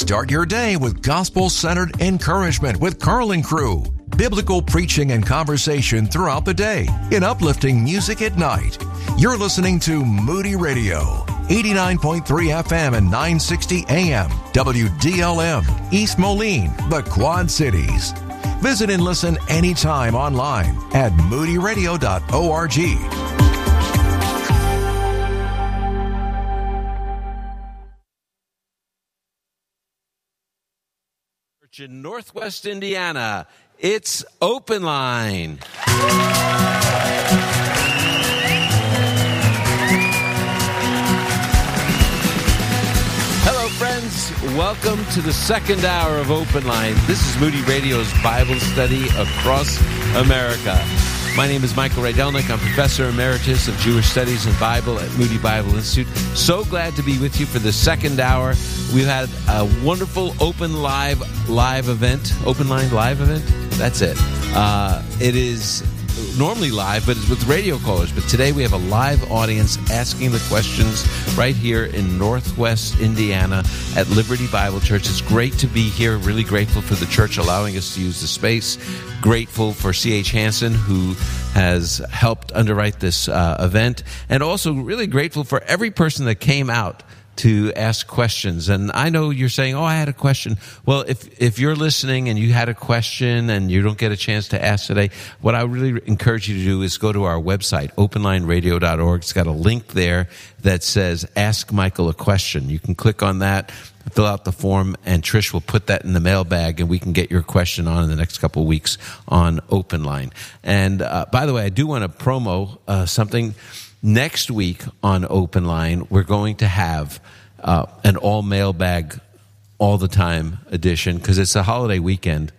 Start your day with gospel-centered encouragement with Carl and Crew. Biblical preaching and conversation throughout the day in uplifting music at night. You're listening to Moody Radio, 89.3 FM and 960 AM, WDLM, East Moline, the Quad Cities. Visit and listen anytime online at moodyradio.org. In Northwest Indiana, it's Open Line. Hello, friends. Welcome to the second hour of Open Line. This is Moody Radio's Bible study across America. My name is Michael Rydelnik. I'm Professor Emeritus of Jewish Studies and Bible at Moody Bible Institute. So glad to be with you for the second hour. We've had a wonderful Open Line live event. That's it. It is normally live, but it's with radio callers. But today we have a live audience asking the questions right here in Northwest Indiana at Liberty Bible Church. It's great to be here. Really grateful for the church allowing us to use the space. Grateful for C.H. Hansen, who has helped underwrite this event. And also really grateful for every person that came out to ask questions. And I know you're saying, I had a question. Well, if you're listening and you had a question and you don't get a chance to ask today, what I really encourage you to do is go to our website, openlineradio.org. It's got a link there that says, Ask Michael a Question. You can click on that, fill out the form, and Trish will put that in the mailbag, and we can get your question on in the next couple of weeks on Open Line. And by the way, I do want to promo something. Next week on Open Line, we're going to have an all mailbag all the time edition because it's a holiday weekend.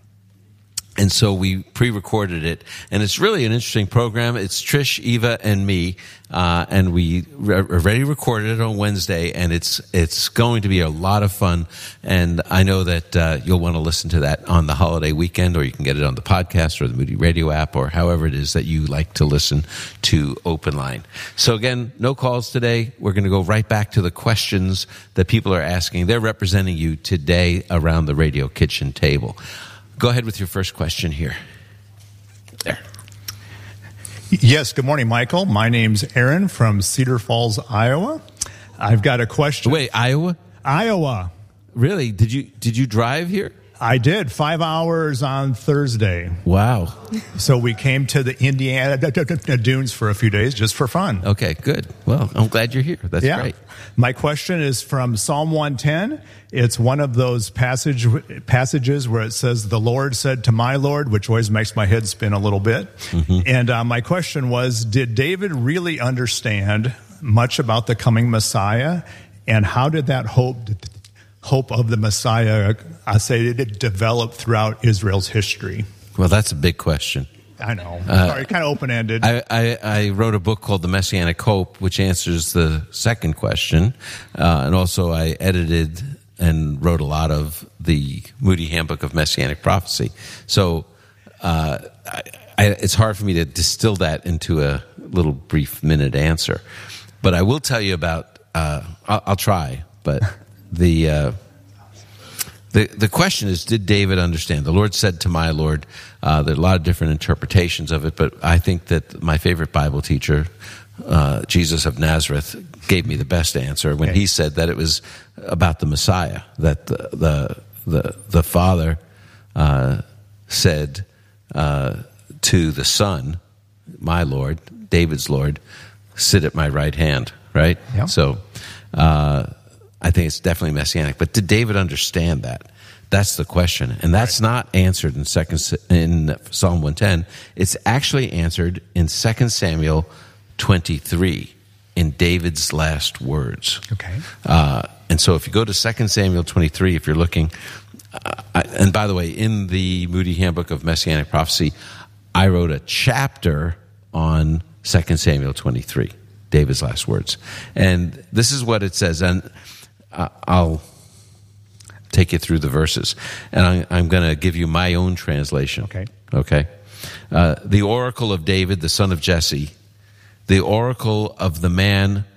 And so we pre-recorded it, and it's really an interesting program. It's Trish, Eva, and me, and we already recorded it on Wednesday, and it's going to be a lot of fun. And I know that you'll want to listen to that on the holiday weekend, or you can get it on the podcast or the Moody Radio app, or however it is that you like to listen to Open Line. So again, no calls today. We're going to go right back to the questions that people are asking. They're representing you today around the radio kitchen table. Go ahead with your first question here. There. Yes, good morning, Michael. My name's Aaron from Cedar Falls, Iowa. I've got a question. Wait, Iowa? Iowa. Really? Did you drive here? I did, 5 hours on Thursday. Wow. So we came to the Indiana dunes for a few days just for fun. Okay, good. Well, I'm glad you're here. That's great. My question is from Psalm 110. It's one of those passages where it says, the Lord said to my Lord, which always makes my head spin a little bit. Mm-hmm. And my question was, did David really understand much about the coming Messiah? And how did that hope of the Messiah, develop throughout Israel's history? Well, that's a big question. I know. Sorry, kind of open-ended. I wrote a book called The Messianic Hope, which answers the second question. And also I edited and wrote a lot of the Moody Handbook of Messianic Prophecy. So it's hard for me to distill that into a little brief minute answer. But I will tell you about, I'll try, but the question is, did David understand? The Lord said to my Lord. There are a lot of different interpretations of it, but I think that my favorite Bible teacher, Jesus of Nazareth, gave me the best answer when he said that it was about the Messiah, that the Father said to the Son, my Lord, David's Lord, sit at my right hand, right? Yep. So I think it's definitely messianic. But did David understand that? That's the question. And that's not answered in Psalm 110. It's actually answered in 2 Samuel 23 in David's last words. Okay. And so if you go to 2 Samuel 23, if you're looking, and by the way, in the Moody Handbook of Messianic Prophecy, I wrote a chapter on 2 Samuel 23, David's last words. And this is what it says, and I'll take you through the verses. And I'm going to give you my own translation. Okay? The oracle of David, the son of Jesse, the oracle of the man